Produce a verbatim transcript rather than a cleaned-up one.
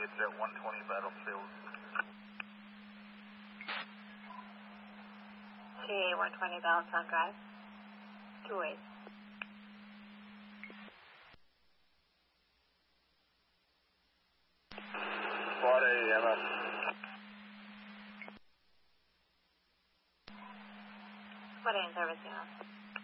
it's at one twenty Battlefield. T A one twenty Battlefield Drive. Two ways. Squad A, M F. Squad A in service, yeah.